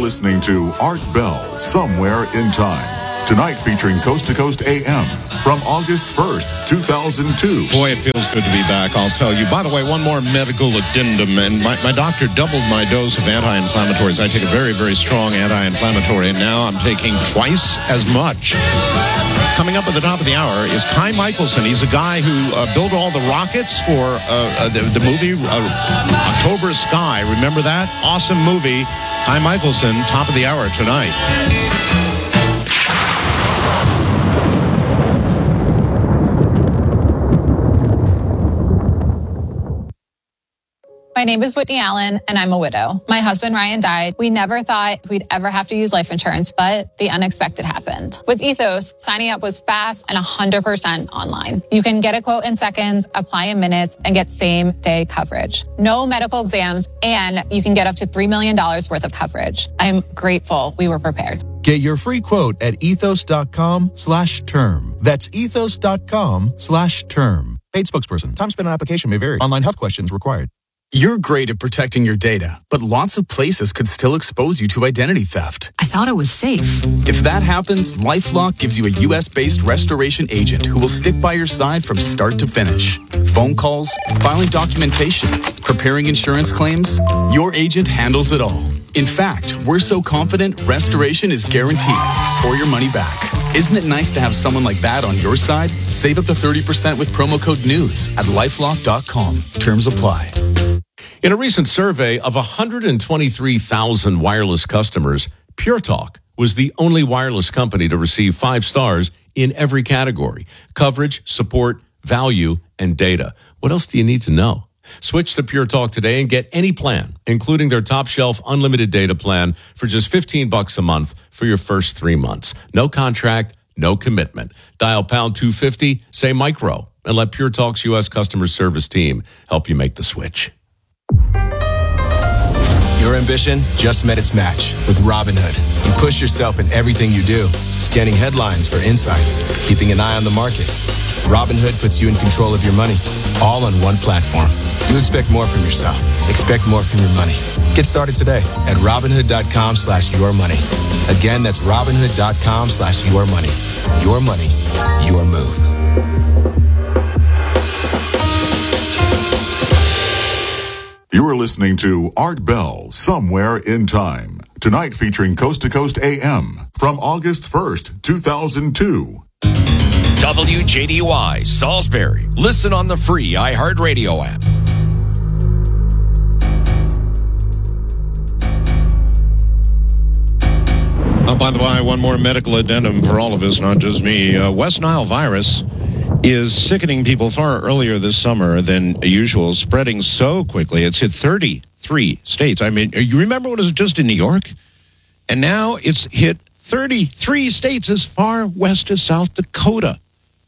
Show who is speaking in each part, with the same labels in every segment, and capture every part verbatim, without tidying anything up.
Speaker 1: listening to Art Bell, Somewhere in Time. Tonight featuring Coast to Coast A M from August first, two thousand two.
Speaker 2: Boy, it feels good to be back, I'll tell you. By the way, one more medical addendum, and my, my doctor doubled my dose of anti-inflammatories. I take a very, very strong anti-inflammatory, and now I'm taking twice as much. Coming up at the top of the hour is Kai Michelson. He's a guy who uh, built all the rockets for uh, uh, the, the movie uh, October Sky. Remember that? Awesome movie. Kai Michelson, top of the hour tonight.
Speaker 3: My name is Whitney Allen, and I'm a widow. My husband, Ryan, died. We never thought we'd ever have to use life insurance, but the unexpected happened. With Ethos, signing up was fast and one hundred percent online. You can get a quote in seconds, apply in minutes, and get same-day coverage. No medical exams, and you can get up to three million dollars worth of coverage. I'm grateful we were prepared.
Speaker 4: Get your free quote at ethos.com slash term. That's ethos.com slash term. Paid spokesperson. Time spent on application may vary. Online health questions required.
Speaker 5: You're great at protecting your data, but lots of places could still expose you to identity theft.
Speaker 6: I thought it was safe.
Speaker 5: If that happens, LifeLock gives you a U S-based restoration agent who will stick by your side from start to finish. Phone calls, filing documentation, preparing insurance claims, your agent handles it all. In fact, we're so confident restoration is guaranteed or your money back. Isn't it nice to have someone like that on your side? Save up to thirty percent with promo code NEWS at lifelock dot com. Terms apply.
Speaker 7: In a recent survey of one hundred twenty-three thousand wireless customers, Pure Talk was the only wireless company to receive five stars in every category: coverage, support, value, and data. What else do you need to know? Switch to Pure Talk today and get any plan, including their top shelf unlimited data plan for just fifteen bucks a month for your first three months. No contract, no commitment. Dial pound two fifty, say micro, and let Pure Talk's U S customer service team help you make the switch.
Speaker 8: Your ambition just met its match with Robinhood. You push yourself in everything you do, scanning headlines for insights, keeping an eye on the market. Robinhood puts you in control of your money, all on one platform. You expect more from yourself. Expect more from your money. Get started today at Robinhood.com slash your money. Again, that's Robinhood.com slash your money. Your money, your move.
Speaker 1: You are listening to Art Bell, Somewhere in Time. Tonight featuring Coast to Coast A M from August first, two thousand two.
Speaker 9: W J D Y, Salisbury. Listen on the free iHeartRadio app.
Speaker 2: Oh, by the way, one more medical addendum for all of us, not just me. Uh, West Nile virus is sickening people far earlier this summer than usual, spreading so quickly. It's hit thirty-three states. I mean, you remember when it was just in New York? And now it's hit thirty-three states as far west as South Dakota.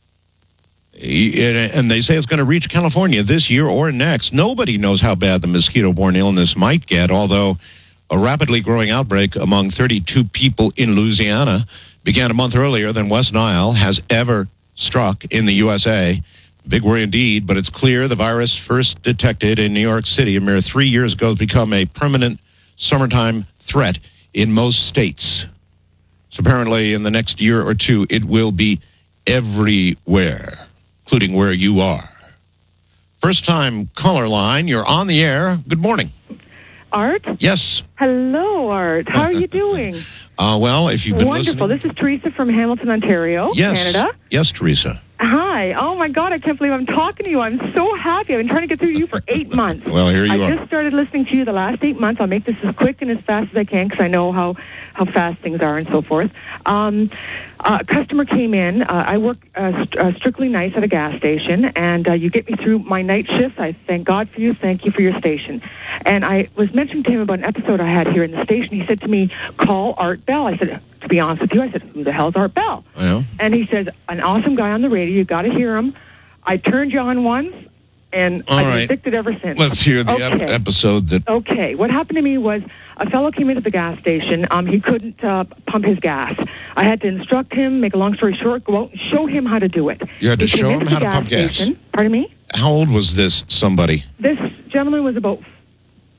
Speaker 2: And they say it's going to reach California this year or next. Nobody knows how bad the mosquito-borne illness might get, although a rapidly growing outbreak among thirty-two people in Louisiana began a month earlier than West Nile has ever struck in the U S A. Big worry indeed, but it's clear the virus first detected in New York City a mere three years ago has become a permanent summertime threat in most states. So apparently in the next year or two, it will be everywhere, including where you are. First time caller line, you're on the air. Good morning.
Speaker 10: Art?
Speaker 2: Yes.
Speaker 10: Hello, Art. How are you doing?
Speaker 2: Uh, well, if you've been
Speaker 10: Wonderful.
Speaker 2: listening...
Speaker 10: This is Teresa from Hamilton, Ontario,
Speaker 2: yes.
Speaker 10: Canada.
Speaker 2: Yes, Teresa.
Speaker 10: Hi. Oh, my God. I can't believe I'm talking to you. I'm so happy. I've been trying to get through to you for eight months.
Speaker 2: Well, here you
Speaker 10: I
Speaker 2: are.
Speaker 10: I just started listening to you the last eight months. I'll make this as quick and as fast as I can because I know how, how fast things are and so forth. Um, uh, a customer came in. Uh, I work uh, st- uh, strictly nights at a gas station, and uh, you get me through my night shifts. I thank God for you. Thank you for your station. And I was mentioning to him about an episode I had here in the station. He said to me, call Art Bell. I said, to be honest with you, I said, who the hell's Art Bell?
Speaker 2: Yeah.
Speaker 10: And he says, an awesome guy on the radio. You got to hear him. I turned you on once, and
Speaker 2: All
Speaker 10: I've
Speaker 2: right.
Speaker 10: been addicted ever since.
Speaker 2: Let's hear the
Speaker 10: okay.
Speaker 2: ep- episode that...
Speaker 10: Okay. What happened to me was a fellow came into the gas station. Um, he couldn't uh, pump his gas. I had to instruct him, make a long story short, go out and show him how to do it.
Speaker 2: You had to
Speaker 10: He came
Speaker 2: show
Speaker 10: into
Speaker 2: him
Speaker 10: the
Speaker 2: how to pump gas.
Speaker 10: station. Pardon me?
Speaker 2: How old was this somebody?
Speaker 10: This gentleman was about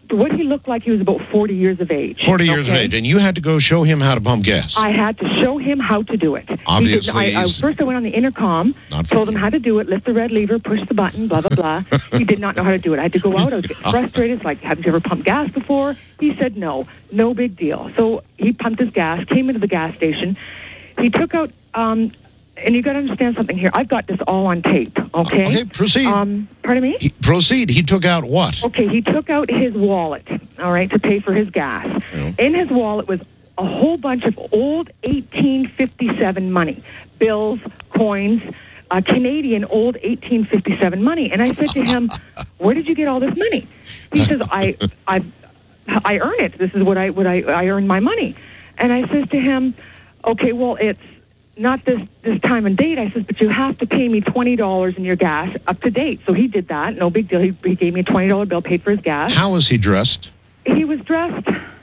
Speaker 10: what he looked like, he was about forty years of age.
Speaker 2: forty years of
Speaker 10: okay?
Speaker 2: age. And you had to go show him how to pump gas.
Speaker 10: I had to show him how to do it.
Speaker 2: Obviously,
Speaker 10: He did, I, I,
Speaker 2: he's-
Speaker 10: first I went on the intercom,
Speaker 2: Not for
Speaker 10: told him
Speaker 2: you.
Speaker 10: how to do it, lift the red lever, push the button, blah, blah, blah. He did not know how to do it. I had to go out. I was getting frustrated. It's like, haven't you ever pumped gas before? He said, no, no big deal. So he pumped his gas, came into the gas station. He took out, um, and you got to understand something here. I've got this all on tape, okay?
Speaker 2: Okay, proceed.
Speaker 10: Um, pardon me?
Speaker 2: He, proceed. He took out what?
Speaker 10: Okay, he took out his wallet, all right, to pay for his gas.
Speaker 2: Yeah.
Speaker 10: In his wallet was a whole bunch of old eighteen fifty-seven money, bills, coins, uh, Canadian old eighteen fifty-seven money. And I said to him, where did you get all this money? He says, I I, I earn it. This is what I, what I, I earn my money. And I says to him, okay, well, it's not this, this time and date. I says, but you have to pay me twenty dollars in your gas up to date. So he did that. No big deal. He, he gave me a twenty dollar bill, paid for his gas.
Speaker 2: How was he dressed?
Speaker 10: He was dressed,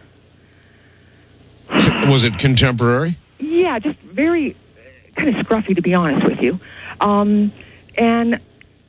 Speaker 2: Was it contemporary?
Speaker 10: yeah, just very uh, kind of scruffy, to be honest with you. Um, and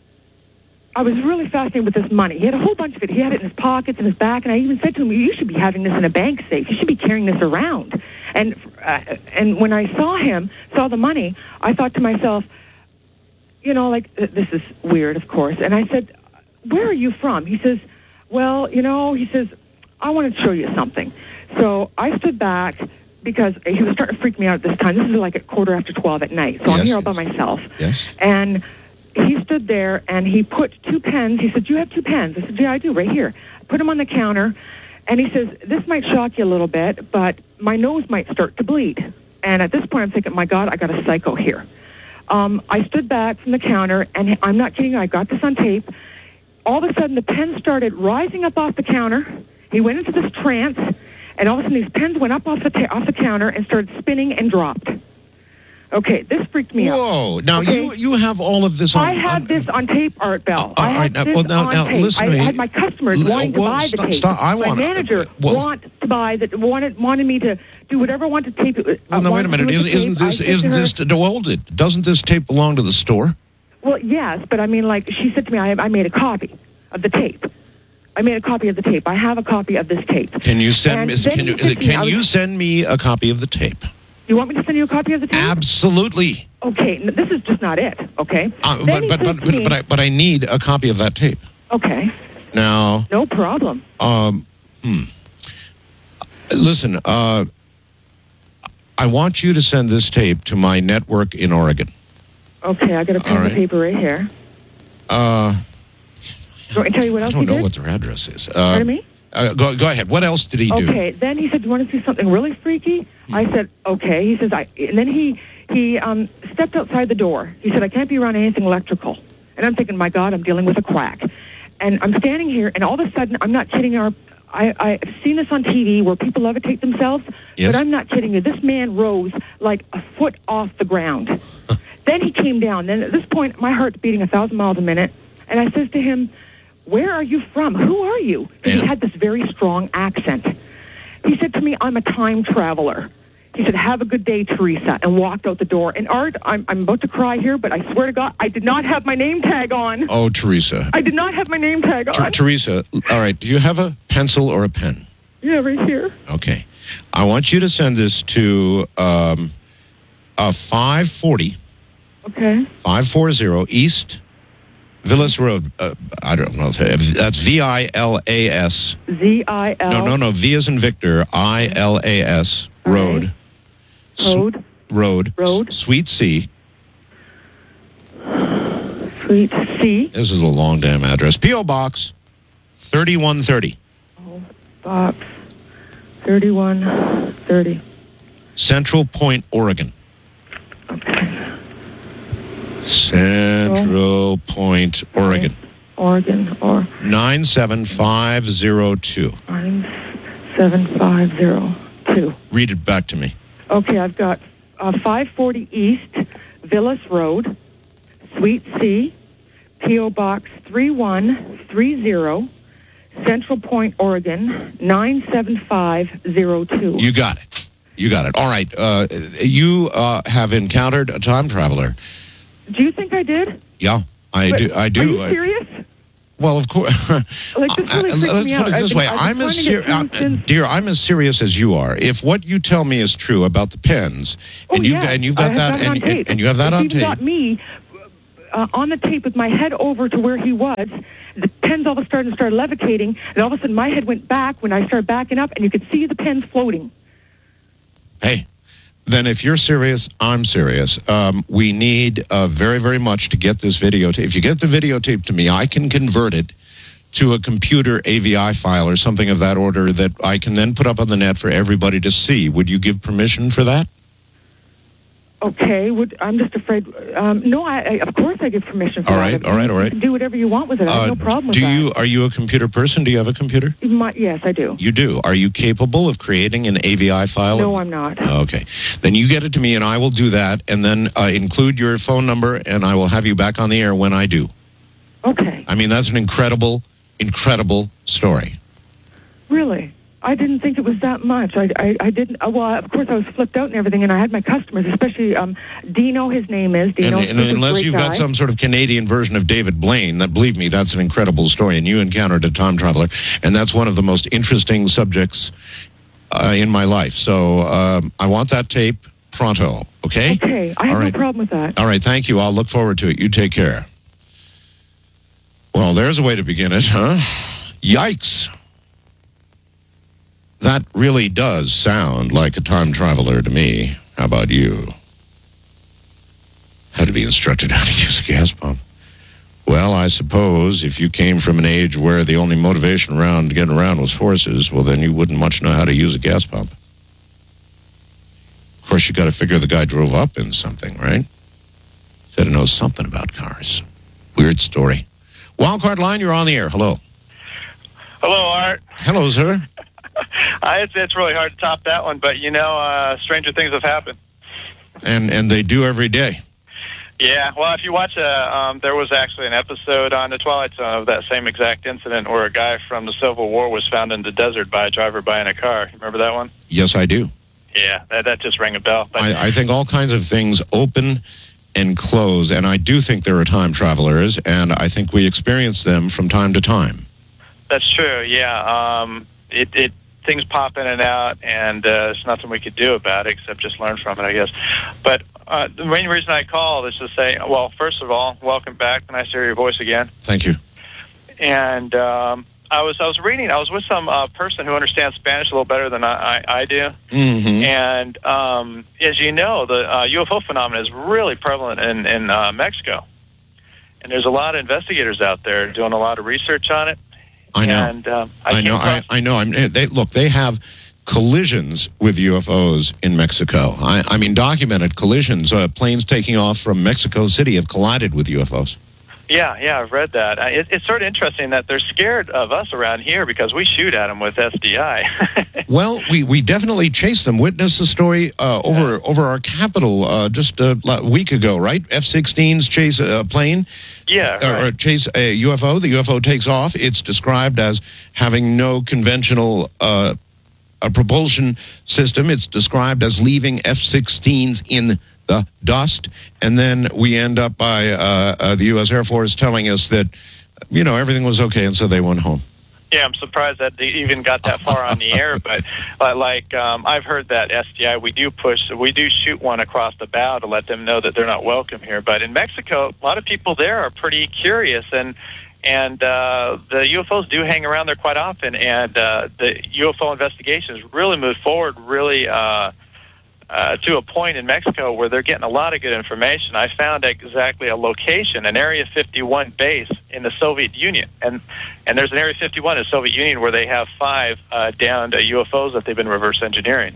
Speaker 10: I was really fascinated with this money. He had a whole bunch of it. He had it in his pockets, in his back, and I even said to him, you should be having this in a bank safe. You should be carrying this around. And uh, and when I saw him, saw the money, I thought to myself, you know, like, uh, this is weird, of course. And I said, where are you from? He says, well, you know, he says, I want to show you something. So I stood back because he was starting to freak me out at this time. This is like at quarter after twelve at night. So I'm
Speaker 2: Yes,
Speaker 10: here all by
Speaker 2: yes.
Speaker 10: myself.
Speaker 2: Yes.
Speaker 10: And he stood there and he put two pens. He said, do you have two pens? I said, yeah, I do, right here. Put them on the counter. And he says, this might shock you a little bit, but my nose might start to bleed. And at this point, I'm thinking, my God, I got a psycho here. Um, I stood back from the counter, and I'm not kidding you, I got this on tape. All of a sudden, the pen started rising up off the counter. He went into this trance, and all of a sudden, these pens went up off the, ta- off the counter and started spinning and dropped. Okay, this freaked me out.
Speaker 2: Whoa. Now,
Speaker 10: Okay.
Speaker 2: you you have all of this on...
Speaker 10: I have
Speaker 2: on-
Speaker 10: this on tape, Art Bell.
Speaker 2: All
Speaker 10: I have
Speaker 2: right, now-
Speaker 10: this
Speaker 2: well, now-
Speaker 10: on
Speaker 2: now,
Speaker 10: tape.
Speaker 2: listen
Speaker 10: I
Speaker 2: to me.
Speaker 10: had my customers
Speaker 2: L-
Speaker 10: wanting to
Speaker 2: well,
Speaker 10: buy the
Speaker 2: stop-
Speaker 10: tape.
Speaker 2: stop. I
Speaker 10: my
Speaker 2: wanna-
Speaker 10: manager
Speaker 2: well-
Speaker 10: want to buy that. Wanted wanted me to do whatever. Wanted to tape it. Uh,
Speaker 2: Well, no, wait a
Speaker 10: wanted to
Speaker 2: minute.
Speaker 10: do with
Speaker 2: Isn't,
Speaker 10: the
Speaker 2: isn't
Speaker 10: tape. I
Speaker 2: this
Speaker 10: said to
Speaker 2: isn't
Speaker 10: her-
Speaker 2: this to hold it? Doesn't this tape belong to the store?
Speaker 10: Well, yes, but I mean, like she said to me, I, I made a copy of the tape. I made a copy of the tape. I have a copy of this tape.
Speaker 2: Can you send
Speaker 10: And
Speaker 2: me?
Speaker 10: then
Speaker 2: Can
Speaker 10: he
Speaker 2: you
Speaker 10: said to me,
Speaker 2: can
Speaker 10: I was-
Speaker 2: you send me a copy of the tape?
Speaker 10: You want me to send you a copy of the tape?
Speaker 2: Absolutely.
Speaker 10: Okay, n- this is just not it. Okay.
Speaker 2: Uh,
Speaker 10: Then
Speaker 2: but
Speaker 10: he
Speaker 2: but
Speaker 10: says
Speaker 2: but
Speaker 10: to
Speaker 2: but,
Speaker 10: me-
Speaker 2: but I but I need a copy of that tape.
Speaker 10: Okay,
Speaker 2: Now,
Speaker 10: no problem.
Speaker 2: um, hmm. Listen, uh, I want you to send this tape to my network in Oregon.
Speaker 10: Okay, I got a pen
Speaker 2: All
Speaker 10: and
Speaker 2: right.
Speaker 10: paper right here.
Speaker 2: Uh,
Speaker 10: Do I tell you what
Speaker 2: I
Speaker 10: else
Speaker 2: don't
Speaker 10: he
Speaker 2: know
Speaker 10: did?
Speaker 2: what their address is. Uh,
Speaker 10: Pardon me?
Speaker 2: Uh, go go ahead. What else did he do?
Speaker 10: Okay, then he said, do you want to see something really freaky? I said, okay. He says, I, and then he, he um, stepped outside the door. He said, I can't be around anything electrical. And I'm thinking, my God, I'm dealing with a quack. And I'm standing here, and all of a sudden, I'm not kidding, our, I, I've seen this on T V where people levitate themselves,
Speaker 2: Yes.
Speaker 10: but I'm not kidding you. This man rose like a foot off the ground. Then he came down. Then at this point, my heart's beating a thousand miles a minute. And I says to him, where are you from? Who are you? And he
Speaker 2: And-
Speaker 10: had this very strong accent. He said to me, I'm a time traveler. He said, have a good day, Teresa, and walked out the door. And Art, I'm, I'm about to cry here, but I swear to God, I did not have my name tag on.
Speaker 2: Oh, Teresa.
Speaker 10: I did not have my name tag
Speaker 2: Ter-
Speaker 10: on.
Speaker 2: Teresa, all right. Do you have a pencil or a pen?
Speaker 10: Yeah, right here.
Speaker 2: Okay. I want you to send this to um, uh, five forty,
Speaker 10: Okay.
Speaker 2: five forty East Villas Road. Uh, I don't know. That's V I L A S.
Speaker 10: Z I L.
Speaker 2: No, no, no. V as in Victor. I L A S. Road.
Speaker 10: Road.
Speaker 2: Road.
Speaker 10: Road.
Speaker 2: S- Suite C.
Speaker 10: Suite C.
Speaker 2: This is a long damn address. P O Box thirty-one thirty.
Speaker 10: Box thirty-one thirty.
Speaker 2: Central Point, Oregon.
Speaker 10: Okay.
Speaker 2: Central Point, Oregon.
Speaker 10: Oregon or
Speaker 2: nine seven five zero two.
Speaker 10: nine seven five zero two.
Speaker 2: Read it back to me.
Speaker 10: Okay, I've got uh, five forty East Villas Road, Suite C, P O Box three one three zero, Central Point, Oregon, nine seven five zero two.
Speaker 2: You got it. You got it. All right. Uh, you uh, have encountered a time traveler.
Speaker 10: Do you think I did?
Speaker 2: Yeah, I
Speaker 10: Wait,
Speaker 2: do. I do.
Speaker 10: Are you
Speaker 2: I-
Speaker 10: serious?
Speaker 2: Well, of course.
Speaker 10: Like, this really freaks
Speaker 2: Let's
Speaker 10: me
Speaker 2: put
Speaker 10: out.
Speaker 2: it this
Speaker 10: I've
Speaker 2: way.
Speaker 10: been- I've
Speaker 2: I'm
Speaker 10: been
Speaker 2: as
Speaker 10: trying to
Speaker 2: ser-
Speaker 10: get
Speaker 2: uh,
Speaker 10: through since-
Speaker 2: dear. I'm as serious as you are. If what you tell me is true about the pens,
Speaker 10: Oh,
Speaker 2: and you've
Speaker 10: yeah.
Speaker 2: got, and you've
Speaker 10: I
Speaker 2: got
Speaker 10: have
Speaker 2: that,
Speaker 10: on
Speaker 2: and,
Speaker 10: tape.
Speaker 2: and, and you have that
Speaker 10: It's
Speaker 2: on
Speaker 10: even
Speaker 2: tape.
Speaker 10: got me uh, on the tape with my head over to where he was. The pens all of a sudden started levitating, and all of a sudden my head went back when I started backing up, and you could see the pens floating.
Speaker 2: Hey, then if you're serious, I'm serious. Um, we need uh, very, very much to get this videotape. If you get the videotape to me, I can convert it to a computer A V I file or something of that order that I can then put up on the net for everybody to see. Would you give permission for that?
Speaker 10: Okay, would, I'm just afraid. Um, no, I, I, of course I give permission for
Speaker 2: All
Speaker 10: that.
Speaker 2: right, all right, all
Speaker 10: You
Speaker 2: right.
Speaker 10: can do whatever you want with it. I have
Speaker 2: Uh,
Speaker 10: no problem with
Speaker 2: do
Speaker 10: that.
Speaker 2: you? Are you a computer person? Do you have a computer?
Speaker 10: My, yes, I do.
Speaker 2: You do. Are you capable of creating an A V I file?
Speaker 10: No,
Speaker 2: of-
Speaker 10: I'm not.
Speaker 2: Okay. Then you get it to me, and I will do that, and then uh, include your phone number, and I will have you back on the air when I do.
Speaker 10: Okay.
Speaker 2: I mean, that's an incredible, incredible story.
Speaker 10: Really? I didn't think it was that much. I, I, I didn't. Uh, well, of course, I was flipped out and everything, and I had my customers, especially um, Dino. His name is
Speaker 2: And,
Speaker 10: Dino.
Speaker 2: and
Speaker 10: He's a
Speaker 2: unless
Speaker 10: great
Speaker 2: you've
Speaker 10: guy.
Speaker 2: got some sort of Canadian version of David Blaine, that believe me, that's an incredible story. And you encountered a time traveler, and that's one of the most interesting subjects uh, in my life. So um, I want that tape pronto. Okay.
Speaker 10: Okay, I have
Speaker 2: All right.
Speaker 10: no problem with that.
Speaker 2: All right. Thank you. I'll look forward to it. You take care. Well, there's a way to begin it, huh? Yikes. That really does sound like a time traveler to me. How about you? Had to be instructed how to use a gas pump. Well, I suppose if you came from an age where the only motivation around getting around was horses, well, then you wouldn't much know how to use a gas pump. Of course, you got to figure the guy drove up in something, right? Said to know something about cars. Weird story. Wildcard line, you're on the air. Hello.
Speaker 6: Hello, Art.
Speaker 2: Hello, sir.
Speaker 6: I, it's, it's really hard to top that one, but, you know, uh, stranger things have happened.
Speaker 2: And and they do every day.
Speaker 6: Yeah, well, if you watch, uh, um, there was actually an episode on The Twilight Zone of that same exact incident where a guy from the Civil War was found in the desert by a driver-by in a car. You remember that one?
Speaker 2: Yes, I do.
Speaker 6: Yeah, that, that just rang a bell. But,
Speaker 2: I, I think all kinds of things open and close, and I do think there are time travelers, and I think we experience them from time to time.
Speaker 6: That's true, yeah. Um, it, it things pop in and out, and uh, there's nothing we could do about it except just learn from it, I guess. But uh, the main reason I called is to say, well, first of all, welcome back. Nice to hear your voice again.
Speaker 2: Thank you.
Speaker 6: And um, I was I was reading. I was with some uh, person who understands Spanish a little better than I, I, I do.
Speaker 2: Mm-hmm.
Speaker 6: And um, as you know, the uh, U F O phenomenon is really prevalent in in uh, Mexico. And there's a lot of investigators out there doing a lot of research on it.
Speaker 2: I know.
Speaker 6: And, um, I,
Speaker 2: I
Speaker 6: came
Speaker 2: know. I,
Speaker 6: across-
Speaker 2: I know. I'm, they look. They have collisions with U F Os in Mexico. I, I mean, documented collisions. Uh, planes taking off from Mexico City have collided with U F Os.
Speaker 6: Yeah, yeah, I've read that. Uh, It, it's sort of interesting that they're scared of us around here because we shoot at them with S D I.
Speaker 2: Well, we, we definitely chase them. Witness the story uh, over over our capital uh, just a week ago, right? F sixteens chase a plane.
Speaker 6: Yeah,
Speaker 2: Or,
Speaker 6: right.
Speaker 2: or chase a U F O. The U F O takes off. It's described as having no conventional uh, a propulsion system. It's described as leaving F sixteens in the dust. And then we end up by uh, uh, the U S Air Force telling us that, you know, everything was okay, and so they went home.
Speaker 6: Yeah, I'm surprised that they even got that far on the air. But uh, like um, I've heard that S D I, we do push, we do shoot one across the bow to let them know that they're not welcome here. But in Mexico, a lot of people there are pretty curious, and and uh, the U F Os do hang around there quite often. And uh, the U F O investigations really moved forward, really. Uh, Uh, to a point in Mexico where they're getting a lot of good information. I found exactly a location, an Area fifty-one base in the Soviet Union. And and there's an Area fifty-one in the Soviet Union where they have five uh, downed uh, U F Os that they've been reverse engineering.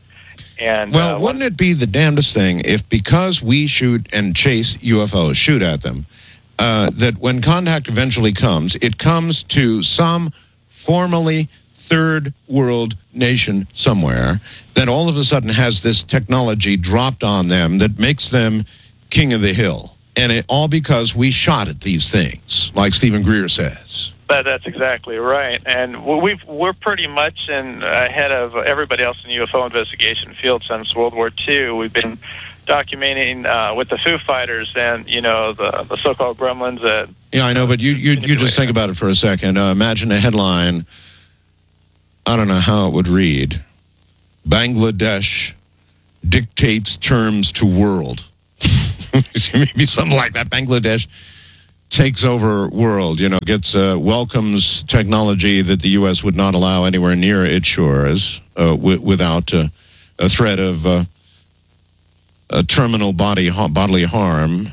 Speaker 6: And
Speaker 2: Well,
Speaker 6: uh,
Speaker 2: wouldn't it be the damnedest thing if, because we shoot and chase U F Os, shoot at them, uh, that when contact eventually comes, it comes to some formerly third world nation somewhere that all of a sudden has this technology dropped on them that makes them king of the hill. And it all because we shot at these things, like Stephen Greer says.
Speaker 6: That, that's exactly right, and we've we're pretty much in ahead of everybody else in the U F O investigation field since World War Two. We've been documenting uh, with the Foo Fighters and you know the the so-called gremlins that
Speaker 2: Yeah, I know, but you you, you just think about it for a second. Uh, imagine a headline. I don't know how it would read. Bangladesh dictates terms to world. Maybe something like that. Bangladesh takes over world, you know, gets uh, welcomes technology that the U S would not allow anywhere near its shores uh, w- without uh, a threat of uh, a terminal body ha- bodily harm.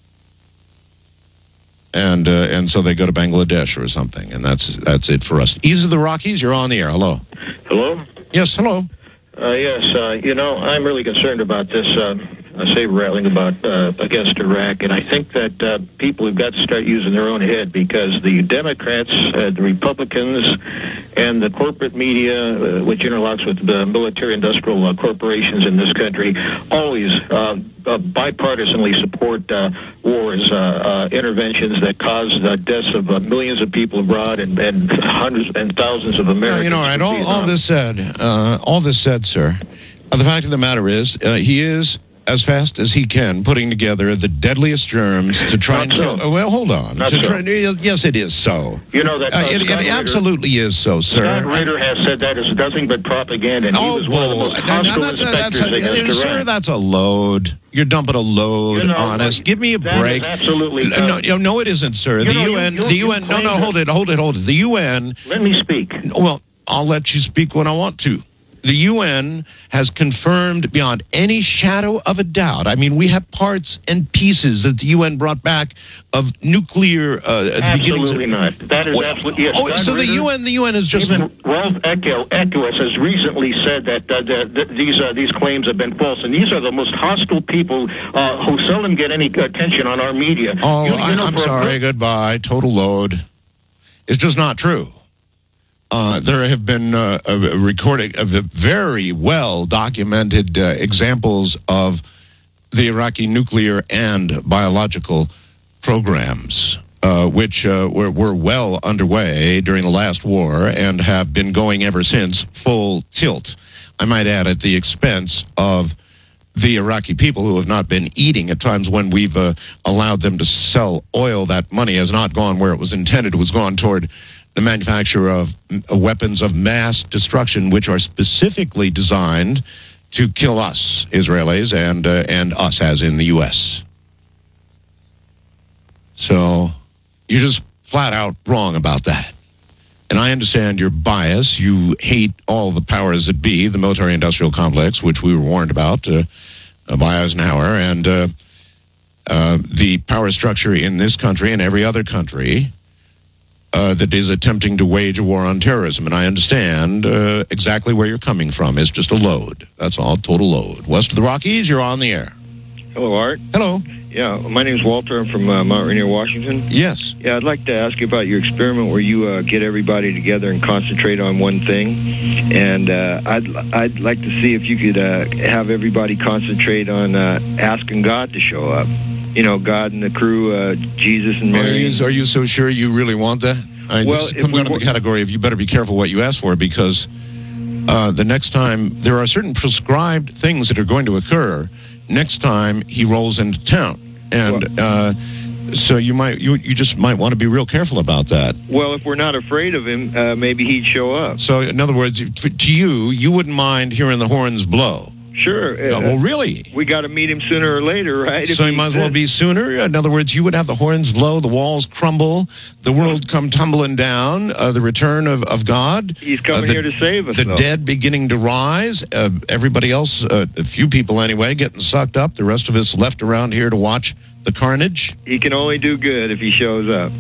Speaker 2: And uh, and so they go to Bangladesh or something, and that's that's it for us. Ease of the Rockies, you're on the air. Hello.
Speaker 11: Hello?
Speaker 2: Yes, hello.
Speaker 11: Uh, yes, uh, you know, I'm really concerned about this uh, saber rattling about uh, against Iraq, and I think that uh, people have got to start using their own head, because the Democrats, uh, the Republicans, and the corporate media, uh, which interlocks with the military-industrial uh, corporations in this country, always uh, uh, bipartisanly support uh, wars, uh, uh, interventions that cause the deaths of uh, millions of people abroad and, and hundreds and thousands of Americans.
Speaker 2: Yeah, you know, right, all, all this said, uh, all this said, sir, uh, the fact of the matter is, uh, he is, as fast as he can, putting together the deadliest germs to try
Speaker 11: Not
Speaker 2: and
Speaker 11: so.
Speaker 2: kill. Oh, well, hold on.
Speaker 11: Not
Speaker 2: To
Speaker 11: so.
Speaker 2: try, yes, it is so.
Speaker 11: You know that
Speaker 2: Uh,
Speaker 11: uh,
Speaker 2: it,
Speaker 11: Scott
Speaker 2: it
Speaker 11: Ritter-
Speaker 2: absolutely is so, sir.
Speaker 11: Scott Ritter has said that is nothing but propaganda, and he
Speaker 2: Oh,
Speaker 11: was one of the
Speaker 2: bull.
Speaker 11: most
Speaker 2: Now,
Speaker 11: hostile
Speaker 2: that's a,
Speaker 11: inspectors
Speaker 2: that's a,
Speaker 11: against
Speaker 2: sir,
Speaker 11: Iran.
Speaker 2: that's a load. You're dumping a load
Speaker 11: You know,
Speaker 2: on us.
Speaker 11: like,
Speaker 2: Give me a
Speaker 11: that is
Speaker 2: break.
Speaker 11: absolutely
Speaker 2: no, no,
Speaker 11: dumb.
Speaker 2: no, it isn't, sir.
Speaker 11: You
Speaker 2: the
Speaker 11: know, you-
Speaker 2: U N,
Speaker 11: you-
Speaker 2: the
Speaker 11: you
Speaker 2: U N. No,
Speaker 11: claim
Speaker 2: no,
Speaker 11: that-
Speaker 2: hold it, hold it, hold it. The U N.
Speaker 11: Let me speak.
Speaker 2: Well, I'll let you speak when I want to. The U N has confirmed beyond any shadow of a doubt. I mean, we have parts and pieces that the U N brought back of nuclear. Uh, at the beginnings
Speaker 11: Absolutely
Speaker 2: of,
Speaker 11: not. That is
Speaker 2: Well,
Speaker 11: absolutely. Yes,
Speaker 2: oh,
Speaker 11: Scott
Speaker 2: so the
Speaker 11: Ritter-
Speaker 2: U N, the U N is just.
Speaker 11: Even Ralph Echo, Echoes has recently said that uh, the, the, these uh, these claims have been false, and these are the most hostile people uh, who seldom get any attention on our media.
Speaker 2: Oh,
Speaker 11: You- you
Speaker 2: I,
Speaker 11: know,
Speaker 2: I'm
Speaker 11: for a
Speaker 2: sorry.
Speaker 11: group-
Speaker 2: Goodbye. Total load. It's just not true. Uh, there have been uh, a recording of very well documented uh, examples of the Iraqi nuclear and biological programs, uh, which uh, were, were well underway during the last war and have been going ever since, full tilt. I might add, at the expense of the Iraqi people, who have not been eating at times when we've uh, allowed them to sell oil. That money has not gone where it was intended. It was gone toward the manufacture of uh, weapons of mass destruction, which are specifically designed to kill us, Israelis, and uh, and us, as in the U S. So you're just flat out wrong about that. And I understand your bias. You hate all the powers that be, the military-industrial complex, which we were warned about uh, uh, by Eisenhower, and uh, uh, the power structure in this country and every other country uh, that is attempting to wage a war on terrorism. And I understand uh, exactly where you're coming from. It's just a load. That's all, total load. West of the Rockies, you're on the air.
Speaker 12: Hello, Art.
Speaker 2: Hello.
Speaker 12: Yeah, my name's Walter. I'm from uh, Mount Rainier, Washington.
Speaker 2: Yes.
Speaker 12: Yeah, I'd like to ask you about your experiment where you uh, get everybody together and concentrate on one thing. And uh, I'd I'd like to see if you could uh, have everybody concentrate on uh, asking God to show up. You know, God and the crew, uh, Jesus and Mary.
Speaker 2: Are you, are you so sure you really want that? I,
Speaker 12: Well,
Speaker 2: this
Speaker 12: if
Speaker 2: comes
Speaker 12: we
Speaker 2: under
Speaker 12: were-
Speaker 2: the category of you better be careful what you ask for, because uh, the next time there are certain prescribed things that are going to occur next time he rolls into town. And uh, so you might you, you just might want to be real careful about that.
Speaker 12: Well, if we're not afraid of him, uh, maybe he'd show up.
Speaker 2: So in other words, if- to you, you wouldn't mind hearing the horns blow.
Speaker 12: Sure.
Speaker 2: Uh, well, really?
Speaker 12: We got to meet him sooner or later, right?
Speaker 2: So
Speaker 12: If
Speaker 2: it
Speaker 12: he
Speaker 2: might as well
Speaker 12: exists.
Speaker 2: be sooner. In other words, you would have the horns blow, the walls crumble, the world come tumbling down, uh, the return of, of God.
Speaker 12: He's coming
Speaker 2: uh, the,
Speaker 12: here to save us,
Speaker 2: The
Speaker 12: though.
Speaker 2: dead beginning to rise. Uh, everybody else, uh, a few people anyway, getting sucked up. The rest of us left around here to watch the carnage.
Speaker 12: He can only do good if he shows up.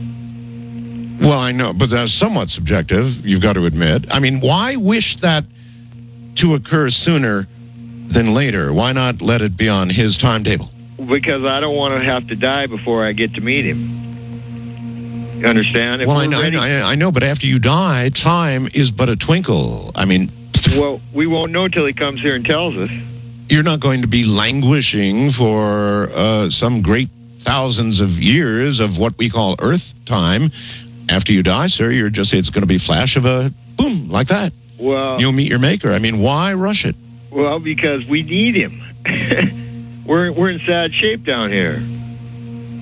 Speaker 2: Well, I know, but that's somewhat subjective, you've got to admit. I mean, why wish that to occur sooner than later? Why not let it be on his timetable?
Speaker 12: Because I don't want to have to die before I get to meet him. You understand? If
Speaker 2: Well, I
Speaker 12: we're
Speaker 2: know,
Speaker 12: ready-
Speaker 2: I, I know, but after you die, time is but a twinkle. I mean,
Speaker 12: Well, we won't know till he comes here and tells us.
Speaker 2: you're not going to be languishing for uh, some great thousands of years of what we call Earth time. After you die, sir, you're just, it's going to be a flash of a boom, like that.
Speaker 12: Well,
Speaker 2: You'll meet your maker. I mean, why rush it?
Speaker 12: well, because we need him. we're we're in sad shape down here.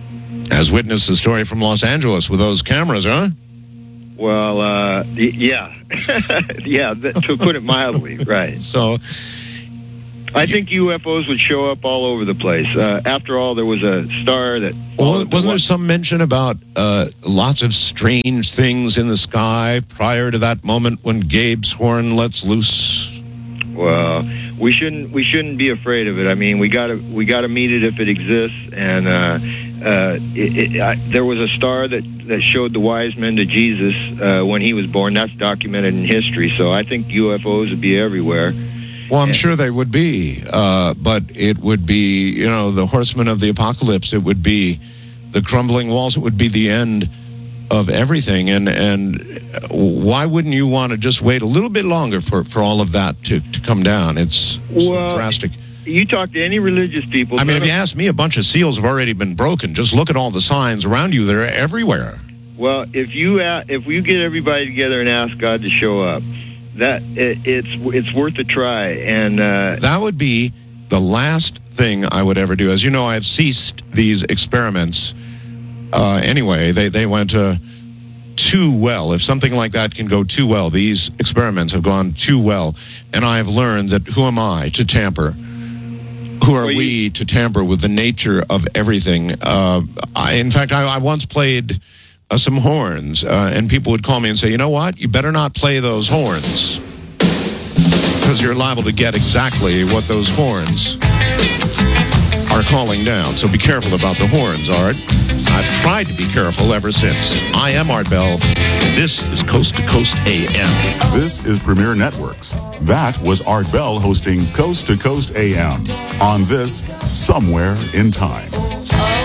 Speaker 2: As witness the story from Los Angeles with those cameras, huh?
Speaker 12: Well, uh, y- yeah. yeah, th- to put it mildly, right.
Speaker 2: So,
Speaker 12: I think U F Os would show up all over the place. Uh, after all, there was a star that...
Speaker 2: well, wasn't there some mention about uh, lots of strange things in the sky prior to that moment when Gabe's horn lets loose?
Speaker 12: Well, we shouldn't we shouldn't be afraid of it. I mean, we gotta we gotta meet it if it exists. And uh, uh, it, it, I, there was a star that, that showed the wise men to Jesus uh, when he was born. That's documented in history. So I think U F Os would be everywhere.
Speaker 2: Well, I'm sure they would be, uh, but it would be, you know, the horsemen of the apocalypse. It would be the crumbling walls. It would be the end of everything. And and why wouldn't you want to just wait a little bit longer for, for all of that to, to come down? It's
Speaker 12: well,
Speaker 2: so drastic.
Speaker 12: You talk to any religious people.
Speaker 2: I mean, if you ask me, a bunch of seals have already been broken. Just look at all the signs around you. They're everywhere.
Speaker 12: Well, if you uh, if you get everybody together and ask God to show up, that it, it's it's worth a try. And uh,
Speaker 2: that would be the last thing I would ever do. As you know, I've ceased these experiments. Uh, anyway, they, they went uh, too well. If something like that can go too well, these experiments have gone too well. And I've learned that who am I to tamper? Who are well, we you... to tamper with the nature of everything? Uh, I, in fact, I, I once played uh, some horns, uh, and people would call me and say, you know what? You better not play those horns, because you're liable to get exactly what those horns are calling down. So be careful about the horns, Art. I've tried to be careful ever since. I am Art Bell. This is Coast to Coast A M.
Speaker 1: This is Premier Networks. That was Art Bell hosting Coast to Coast A M on this Somewhere in Time.